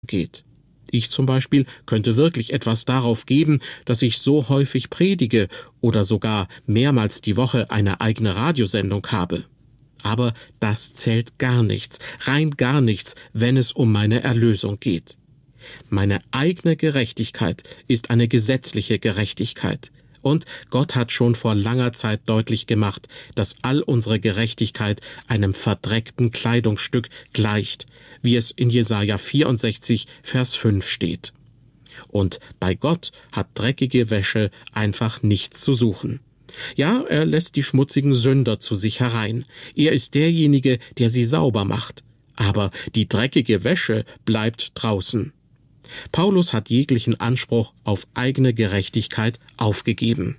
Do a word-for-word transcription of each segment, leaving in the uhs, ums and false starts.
geht. Ich zum Beispiel könnte wirklich etwas darauf geben, dass ich so häufig predige oder sogar mehrmals die Woche eine eigene Radiosendung habe. Aber das zählt gar nichts, rein gar nichts, wenn es um meine Erlösung geht. Meine eigene Gerechtigkeit ist eine gesetzliche Gerechtigkeit. Und Gott hat schon vor langer Zeit deutlich gemacht, dass all unsere Gerechtigkeit einem verdreckten Kleidungsstück gleicht, wie es in Jesaja vierundsechzig, Vers fünf steht. Und bei Gott hat dreckige Wäsche einfach nichts zu suchen. Ja, er lässt die schmutzigen Sünder zu sich herein. Er ist derjenige, der sie sauber macht. Aber die dreckige Wäsche bleibt draußen. Paulus hat jeglichen Anspruch auf eigene Gerechtigkeit aufgegeben.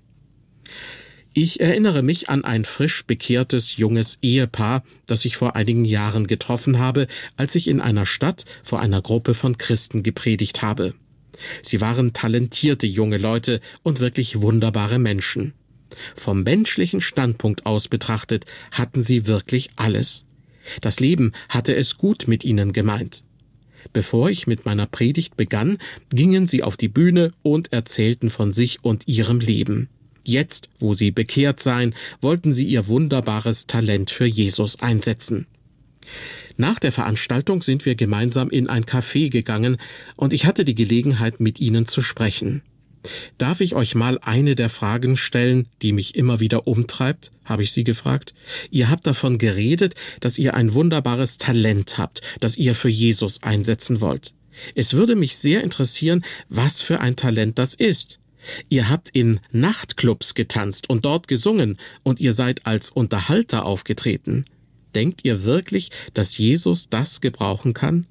Ich erinnere mich an ein frisch bekehrtes junges Ehepaar, das ich vor einigen Jahren getroffen habe, als ich in einer Stadt vor einer Gruppe von Christen gepredigt habe. Sie waren talentierte junge Leute und wirklich wunderbare Menschen. Vom menschlichen Standpunkt aus betrachtet hatten sie wirklich alles. Das Leben hatte es gut mit ihnen gemeint. Bevor ich mit meiner Predigt begann, gingen sie auf die Bühne und erzählten von sich und ihrem Leben. Jetzt, wo sie bekehrt seien, wollten sie ihr wunderbares Talent für Jesus einsetzen. Nach der Veranstaltung sind wir gemeinsam in ein Café gegangen und ich hatte die Gelegenheit, mit ihnen zu sprechen. »Darf ich euch mal eine der Fragen stellen, die mich immer wieder umtreibt?« habe ich sie gefragt. »Ihr habt davon geredet, dass ihr ein wunderbares Talent habt, das ihr für Jesus einsetzen wollt. Es würde mich sehr interessieren, was für ein Talent das ist. Ihr habt in Nachtclubs getanzt und dort gesungen und ihr seid als Unterhalter aufgetreten. Denkt ihr wirklich, dass Jesus das gebrauchen kann?«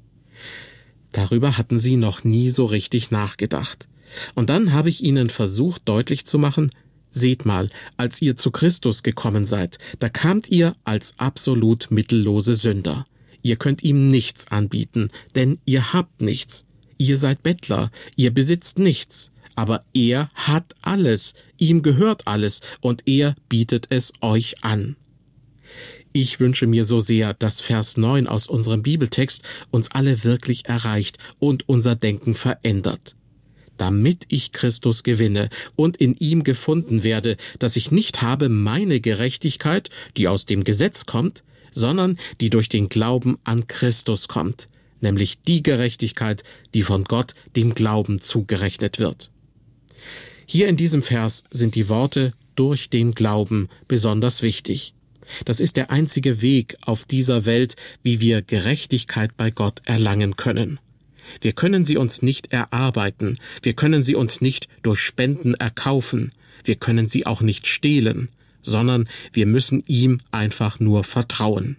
Darüber hatten sie noch nie so richtig nachgedacht. Und dann habe ich ihnen versucht, deutlich zu machen, seht mal, als ihr zu Christus gekommen seid, da kamt ihr als absolut mittellose Sünder. Ihr könnt ihm nichts anbieten, denn ihr habt nichts. Ihr seid Bettler, ihr besitzt nichts. Aber er hat alles, ihm gehört alles und er bietet es euch an. Ich wünsche mir so sehr, dass Vers neun aus unserem Bibeltext uns alle wirklich erreicht und unser Denken verändert. Damit ich Christus gewinne und in ihm gefunden werde, dass ich nicht habe meine Gerechtigkeit, die aus dem Gesetz kommt, sondern die durch den Glauben an Christus kommt, nämlich die Gerechtigkeit, die von Gott dem Glauben zugerechnet wird. Hier in diesem Vers sind die Worte durch den Glauben besonders wichtig. Das ist der einzige Weg auf dieser Welt, wie wir Gerechtigkeit bei Gott erlangen können. Wir können sie uns nicht erarbeiten, wir können sie uns nicht durch Spenden erkaufen, wir können sie auch nicht stehlen, sondern wir müssen ihm einfach nur vertrauen.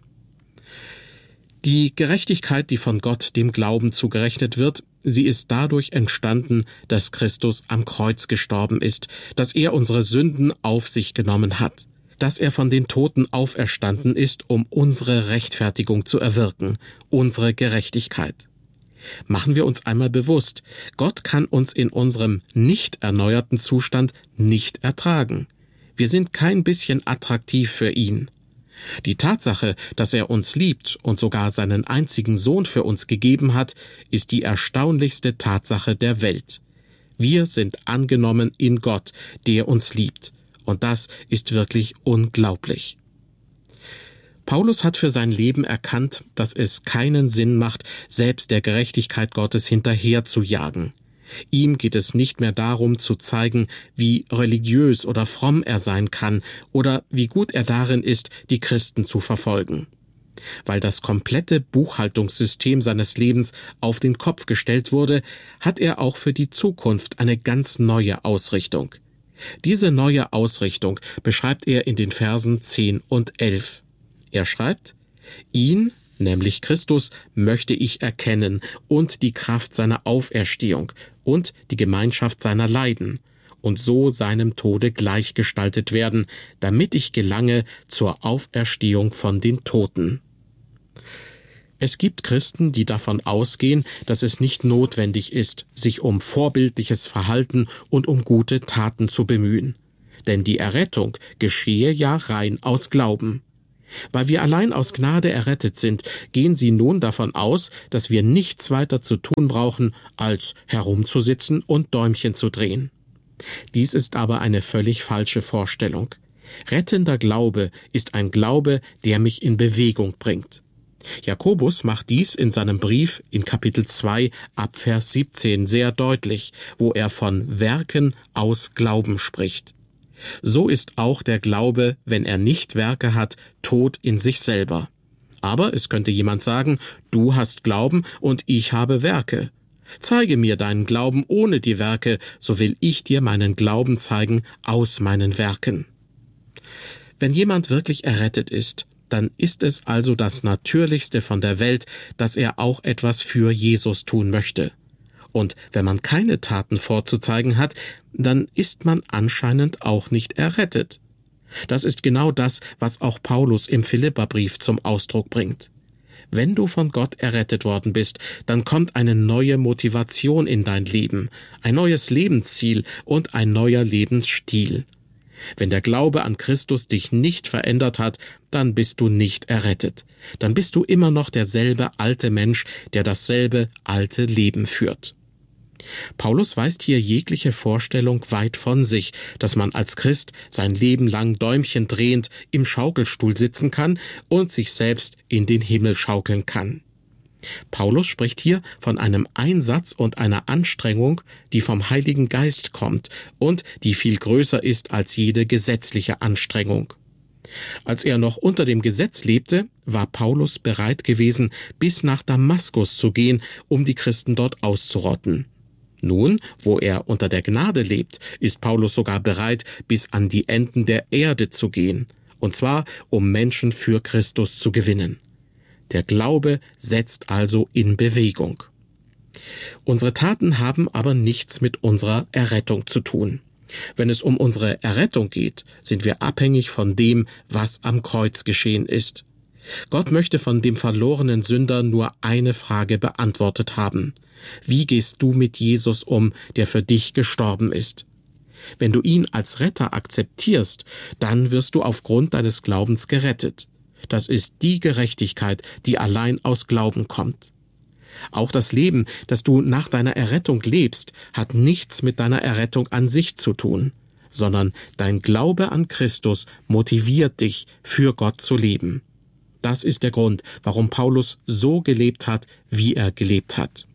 Die Gerechtigkeit, die von Gott dem Glauben zugerechnet wird, sie ist dadurch entstanden, dass Christus am Kreuz gestorben ist, dass er unsere Sünden auf sich genommen hat, dass er von den Toten auferstanden ist, um unsere Rechtfertigung zu erwirken, unsere Gerechtigkeit. Machen wir uns einmal bewusst, Gott kann uns in unserem nicht erneuerten Zustand nicht ertragen. Wir sind kein bisschen attraktiv für ihn. Die Tatsache, dass er uns liebt und sogar seinen einzigen Sohn für uns gegeben hat, ist die erstaunlichste Tatsache der Welt. Wir sind angenommen in Gott, der uns liebt. Und das ist wirklich unglaublich. Paulus hat für sein Leben erkannt, dass es keinen Sinn macht, selbst der Gerechtigkeit Gottes hinterher zu jagen. Ihm geht es nicht mehr darum, zu zeigen, wie religiös oder fromm er sein kann oder wie gut er darin ist, die Christen zu verfolgen. Weil das komplette Buchhaltungssystem seines Lebens auf den Kopf gestellt wurde, hat er auch für die Zukunft eine ganz neue Ausrichtung. Diese neue Ausrichtung beschreibt er in den Versen zehn und elf. Er schreibt, ihn, nämlich Christus, möchte ich erkennen und die Kraft seiner Auferstehung und die Gemeinschaft seiner Leiden und so seinem Tode gleichgestaltet werden, damit ich gelange zur Auferstehung von den Toten. Es gibt Christen, die davon ausgehen, dass es nicht notwendig ist, sich um vorbildliches Verhalten und um gute Taten zu bemühen. Denn die Errettung geschehe ja rein aus Glauben. Weil wir allein aus Gnade errettet sind, gehen sie nun davon aus, dass wir nichts weiter zu tun brauchen, als herumzusitzen und Däumchen zu drehen. Dies ist aber eine völlig falsche Vorstellung. Rettender Glaube ist ein Glaube, der mich in Bewegung bringt. Jakobus macht dies in seinem Brief in Kapitel zwei ab Vers siebzehn sehr deutlich, wo er von Werken aus Glauben spricht. So ist auch der Glaube, wenn er nicht Werke hat, tot in sich selber. Aber es könnte jemand sagen, du hast Glauben und ich habe Werke. Zeige mir deinen Glauben ohne die Werke, so will ich dir meinen Glauben zeigen aus meinen Werken. Wenn jemand wirklich errettet ist, dann ist es also das Natürlichste von der Welt, dass er auch etwas für Jesus tun möchte. Und wenn man keine Taten vorzuzeigen hat, dann ist man anscheinend auch nicht errettet. Das ist genau das, was auch Paulus im Philipperbrief zum Ausdruck bringt. Wenn du von Gott errettet worden bist, dann kommt eine neue Motivation in dein Leben, ein neues Lebensziel und ein neuer Lebensstil. Wenn der Glaube an Christus dich nicht verändert hat, dann bist du nicht errettet. Dann bist du immer noch derselbe alte Mensch, der dasselbe alte Leben führt. Paulus weist hier jegliche Vorstellung weit von sich, dass man als Christ sein Leben lang Däumchen drehend im Schaukelstuhl sitzen kann und sich selbst in den Himmel schaukeln kann. Paulus spricht hier von einem Einsatz und einer Anstrengung, die vom Heiligen Geist kommt und die viel größer ist als jede gesetzliche Anstrengung. Als er noch unter dem Gesetz lebte, war Paulus bereit gewesen, bis nach Damaskus zu gehen, um die Christen dort auszurotten. Nun, wo er unter der Gnade lebt, ist Paulus sogar bereit, bis an die Enden der Erde zu gehen, und zwar um Menschen für Christus zu gewinnen. Der Glaube setzt also in Bewegung. Unsere Taten haben aber nichts mit unserer Errettung zu tun. Wenn es um unsere Errettung geht, sind wir abhängig von dem, was am Kreuz geschehen ist. Gott möchte von dem verlorenen Sünder nur eine Frage beantwortet haben. Wie gehst du mit Jesus um, der für dich gestorben ist? Wenn du ihn als Retter akzeptierst, dann wirst du aufgrund deines Glaubens gerettet. Das ist die Gerechtigkeit, die allein aus Glauben kommt. Auch das Leben, das du nach deiner Errettung lebst, hat nichts mit deiner Errettung an sich zu tun, sondern dein Glaube an Christus motiviert dich, für Gott zu leben. Das ist der Grund, warum Paulus so gelebt hat, wie er gelebt hat.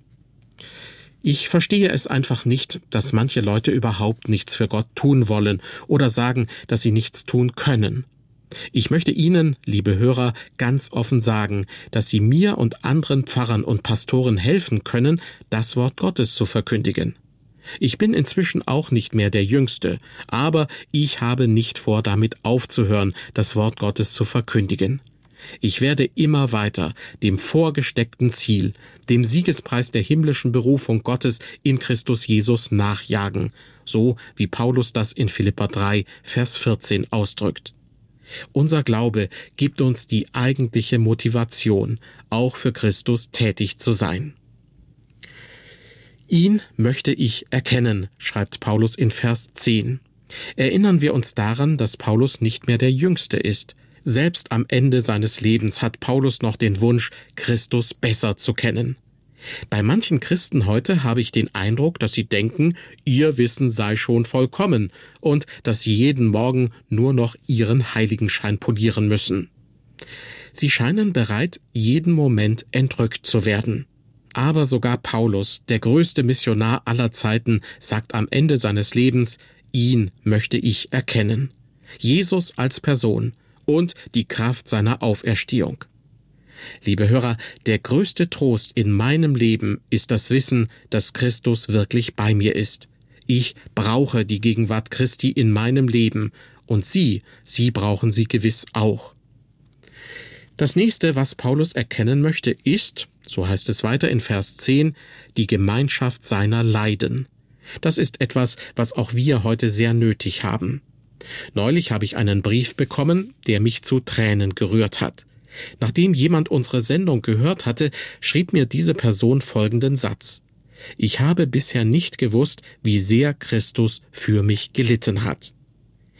Ich verstehe es einfach nicht, dass manche Leute überhaupt nichts für Gott tun wollen oder sagen, dass sie nichts tun können. Ich möchte Ihnen, liebe Hörer, ganz offen sagen, dass Sie mir und anderen Pfarrern und Pastoren helfen können, das Wort Gottes zu verkündigen. Ich bin inzwischen auch nicht mehr der Jüngste, aber ich habe nicht vor, damit aufzuhören, das Wort Gottes zu verkündigen. Ich werde immer weiter dem vorgesteckten Ziel, dem Siegespreis der himmlischen Berufung Gottes in Christus Jesus nachjagen, so wie Paulus das in Philipper drei, Vers vierzehn ausdrückt. Unser Glaube gibt uns die eigentliche Motivation, auch für Christus tätig zu sein. Ihn möchte ich erkennen, schreibt Paulus in Vers zehn. Erinnern wir uns daran, dass Paulus nicht mehr der Jüngste ist. Selbst am Ende seines Lebens hat Paulus noch den Wunsch, Christus besser zu kennen. Bei manchen Christen heute habe ich den Eindruck, dass sie denken, ihr Wissen sei schon vollkommen und dass sie jeden Morgen nur noch ihren Heiligenschein polieren müssen. Sie scheinen bereit, jeden Moment entrückt zu werden. Aber sogar Paulus, der größte Missionar aller Zeiten, sagt am Ende seines Lebens, ihn möchte ich erkennen. Jesus als Person und die Kraft seiner Auferstehung. Liebe Hörer, der größte Trost in meinem Leben ist das Wissen, dass Christus wirklich bei mir ist. Ich brauche die Gegenwart Christi in meinem Leben und Sie, Sie brauchen sie gewiss auch. Das nächste, was Paulus erkennen möchte, ist, so heißt es weiter in Vers zehn, die Gemeinschaft seiner Leiden. Das ist etwas, was auch wir heute sehr nötig haben. Neulich habe ich einen Brief bekommen, der mich zu Tränen gerührt hat. Nachdem jemand unsere Sendung gehört hatte, schrieb mir diese Person folgenden Satz: Ich habe bisher nicht gewusst, wie sehr Christus für mich gelitten hat.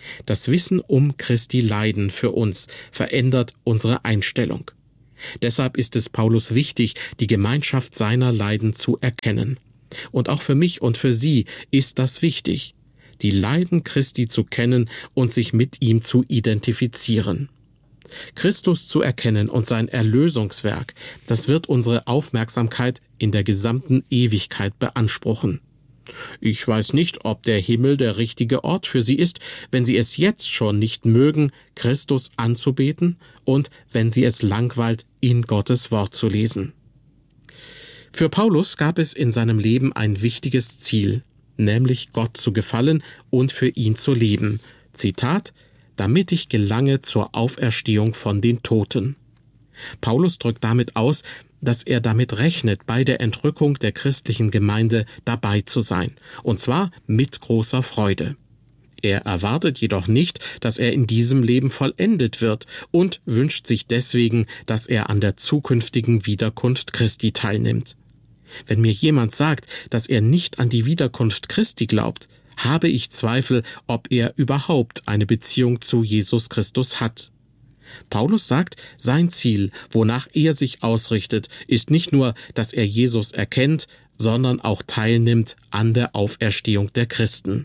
Das Wissen um Christi Leiden für uns verändert unsere Einstellung. Deshalb ist es Paulus wichtig, die Gemeinschaft seiner Leiden zu erkennen. Und auch für mich und für Sie ist das wichtig, die Leiden Christi zu kennen und sich mit ihm zu identifizieren. Christus zu erkennen und sein Erlösungswerk, das wird unsere Aufmerksamkeit in der gesamten Ewigkeit beanspruchen. Ich weiß nicht, ob der Himmel der richtige Ort für Sie ist, wenn Sie es jetzt schon nicht mögen, Christus anzubeten und wenn Sie es langweilt, in Gottes Wort zu lesen. Für Paulus gab es in seinem Leben ein wichtiges Ziel, nämlich Gott zu gefallen und für ihn zu leben. Zitat: damit ich gelange zur Auferstehung von den Toten. Paulus drückt damit aus, dass er damit rechnet, bei der Entrückung der christlichen Gemeinde dabei zu sein, und zwar mit großer Freude. Er erwartet jedoch nicht, dass er in diesem Leben vollendet wird und wünscht sich deswegen, dass er an der zukünftigen Wiederkunft Christi teilnimmt. Wenn mir jemand sagt, dass er nicht an die Wiederkunft Christi glaubt, habe ich Zweifel, ob er überhaupt eine Beziehung zu Jesus Christus hat. Paulus sagt, sein Ziel, wonach er sich ausrichtet, ist nicht nur, dass er Jesus erkennt, sondern auch teilnimmt an der Auferstehung der Christen.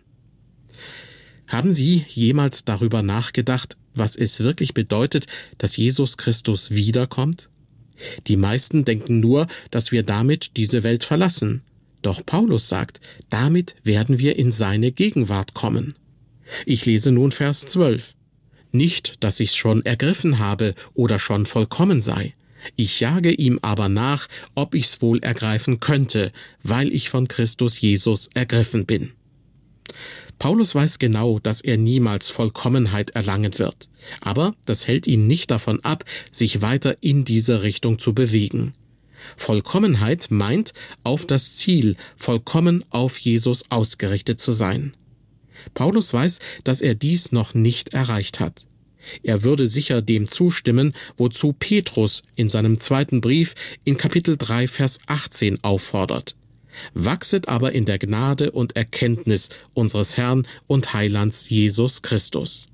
Haben Sie jemals darüber nachgedacht, was es wirklich bedeutet, dass Jesus Christus wiederkommt? Die meisten denken nur, dass wir damit diese Welt verlassen. Doch Paulus sagt, damit werden wir in seine Gegenwart kommen. Ich lese nun Vers zwölf. Nicht, dass ich's schon ergriffen habe oder schon vollkommen sei. Ich jage ihm aber nach, ob ich's wohl ergreifen könnte, weil ich von Christus Jesus ergriffen bin. Paulus weiß genau, dass er niemals Vollkommenheit erlangen wird. Aber das hält ihn nicht davon ab, sich weiter in diese Richtung zu bewegen. Vollkommenheit meint, auf das Ziel, vollkommen auf Jesus ausgerichtet zu sein. Paulus weiß, dass er dies noch nicht erreicht hat. Er würde sicher dem zustimmen, wozu Petrus in seinem zweiten Brief in Kapitel drei, Vers achtzehn auffordert. Wachset aber in der Gnade und Erkenntnis unseres Herrn und Heilands Jesus Christus.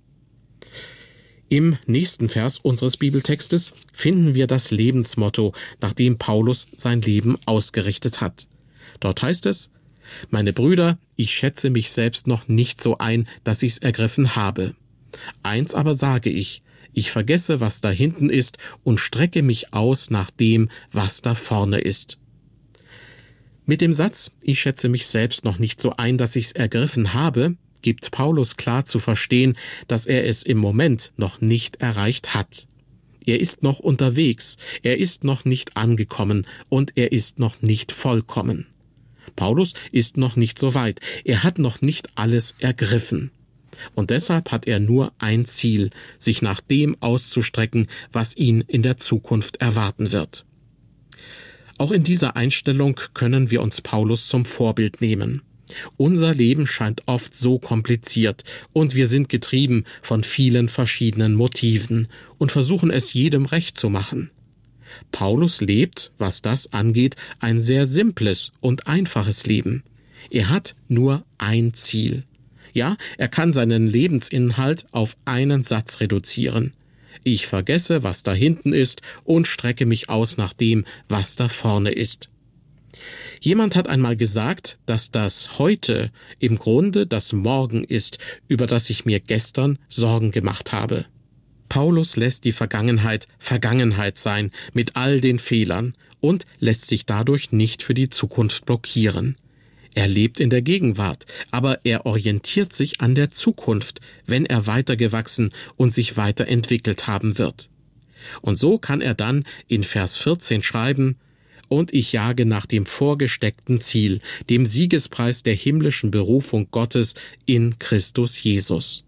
Im nächsten Vers unseres Bibeltextes finden wir das Lebensmotto, nach dem Paulus sein Leben ausgerichtet hat. Dort heißt es: Meine Brüder, ich schätze mich selbst noch nicht so ein, dass ich's ergriffen habe. Eins aber sage ich, ich vergesse, was da hinten ist und strecke mich aus nach dem, was da vorne ist. Mit dem Satz, ich schätze mich selbst noch nicht so ein, dass ich's ergriffen habe, gibt Paulus klar zu verstehen, dass er es im Moment noch nicht erreicht hat. Er ist noch unterwegs, er ist noch nicht angekommen und er ist noch nicht vollkommen. Paulus ist noch nicht so weit, er hat noch nicht alles ergriffen. Und deshalb hat er nur ein Ziel, sich nach dem auszustrecken, was ihn in der Zukunft erwarten wird. Auch in dieser Einstellung können wir uns Paulus zum Vorbild nehmen. Unser Leben scheint oft so kompliziert und wir sind getrieben von vielen verschiedenen Motiven und versuchen es jedem recht zu machen. Paulus lebt, was das angeht, ein sehr simples und einfaches Leben. Er hat nur ein Ziel. Ja, er kann seinen Lebensinhalt auf einen Satz reduzieren. Ich vergesse, was da hinten ist und strecke mich aus nach dem, was da vorne ist. Jemand hat einmal gesagt, dass das Heute im Grunde das Morgen ist, über das ich mir gestern Sorgen gemacht habe. Paulus lässt die Vergangenheit Vergangenheit sein mit all den Fehlern und lässt sich dadurch nicht für die Zukunft blockieren. Er lebt in der Gegenwart, aber er orientiert sich an der Zukunft, wenn er weitergewachsen und sich weiterentwickelt haben wird. Und so kann er dann in Vers vierzehn schreiben: Und ich jage nach dem vorgesteckten Ziel, dem Siegespreis der himmlischen Berufung Gottes in Christus Jesus.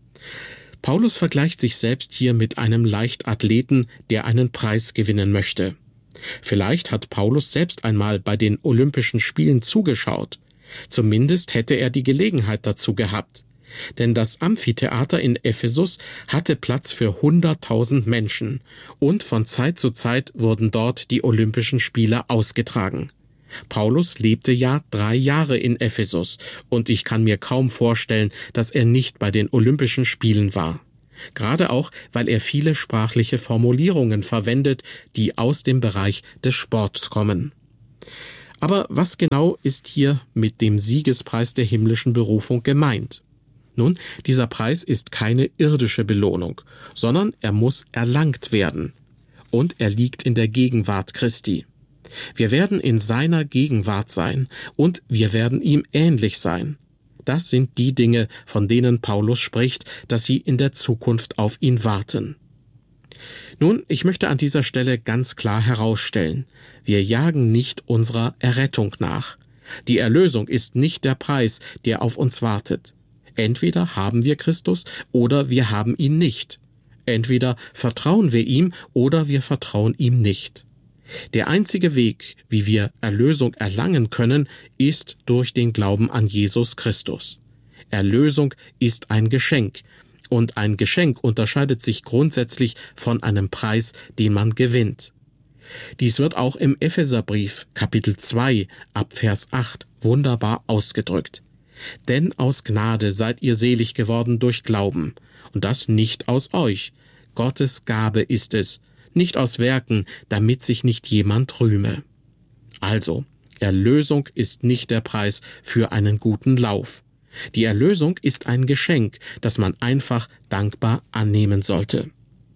Paulus vergleicht sich selbst hier mit einem Leichtathleten, der einen Preis gewinnen möchte. Vielleicht hat Paulus selbst einmal bei den Olympischen Spielen zugeschaut. Zumindest hätte er die Gelegenheit dazu gehabt. Denn das Amphitheater in Ephesus hatte Platz für hunderttausend Menschen und von Zeit zu Zeit wurden dort die Olympischen Spiele ausgetragen. Paulus lebte ja drei Jahre in Ephesus, und ich kann mir kaum vorstellen, dass er nicht bei den Olympischen Spielen war. Gerade auch, weil er viele sprachliche Formulierungen verwendet, die aus dem Bereich des Sports kommen. Aber was genau ist hier mit dem Siegespreis der himmlischen Berufung gemeint? Nun, dieser Preis ist keine irdische Belohnung, sondern er muss erlangt werden. Und er liegt in der Gegenwart Christi. Wir werden in seiner Gegenwart sein und wir werden ihm ähnlich sein. Das sind die Dinge, von denen Paulus spricht, dass sie in der Zukunft auf ihn warten. Nun, ich möchte an dieser Stelle ganz klar herausstellen, wir jagen nicht unserer Errettung nach. Die Erlösung ist nicht der Preis, der auf uns wartet. Entweder haben wir Christus oder wir haben ihn nicht. Entweder vertrauen wir ihm oder wir vertrauen ihm nicht. Der einzige Weg, wie wir Erlösung erlangen können, ist durch den Glauben an Jesus Christus. Erlösung ist ein Geschenk, und ein Geschenk unterscheidet sich grundsätzlich von einem Preis, den man gewinnt. Dies wird auch im Epheserbrief Kapitel zwei ab Vers acht wunderbar ausgedrückt. Denn aus Gnade seid ihr selig geworden durch Glauben, und das nicht aus euch. Gottes Gabe ist es, nicht aus Werken, damit sich nicht jemand rühme. Also, Erlösung ist nicht der Preis für einen guten Lauf. Die Erlösung ist ein Geschenk, das man einfach dankbar annehmen sollte.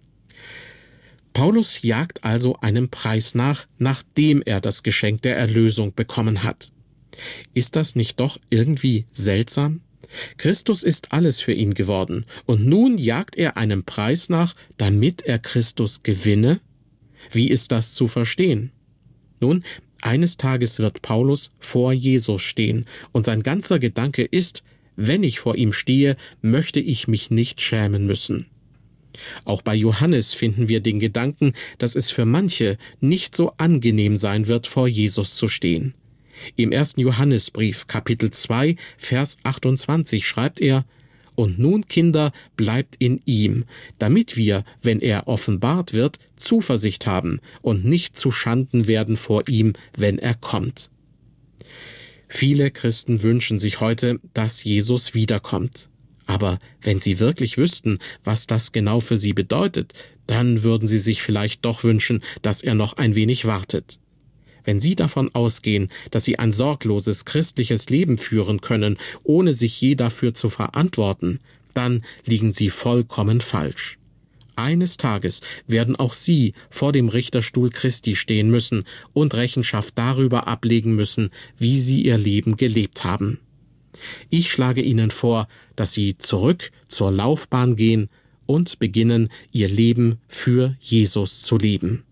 Paulus jagt also einem Preis nach, nachdem er das Geschenk der Erlösung bekommen hat. Ist das nicht doch irgendwie seltsam? Christus ist alles für ihn geworden, und nun jagt er einem Preis nach, damit er Christus gewinne? Wie ist das zu verstehen? Nun, eines Tages wird Paulus vor Jesus stehen, und sein ganzer Gedanke ist, wenn ich vor ihm stehe, möchte ich mich nicht schämen müssen. Auch bei Johannes finden wir den Gedanken, dass es für manche nicht so angenehm sein wird, vor Jesus zu stehen. Im ersten Johannesbrief, Kapitel zwei, Vers achtundzwanzig schreibt er: Und nun, Kinder, bleibt in ihm, damit wir, wenn er offenbart wird, Zuversicht haben und nicht zu Schanden werden vor ihm, wenn er kommt. Viele Christen wünschen sich heute, dass Jesus wiederkommt. Aber wenn sie wirklich wüssten, was das genau für sie bedeutet, dann würden sie sich vielleicht doch wünschen, dass er noch ein wenig wartet. Wenn Sie davon ausgehen, dass Sie ein sorgloses christliches Leben führen können, ohne sich je dafür zu verantworten, dann liegen Sie vollkommen falsch. Eines Tages werden auch Sie vor dem Richterstuhl Christi stehen müssen und Rechenschaft darüber ablegen müssen, wie Sie Ihr Leben gelebt haben. Ich schlage Ihnen vor, dass Sie zurück zur Laufbahn gehen und beginnen, Ihr Leben für Jesus zu leben.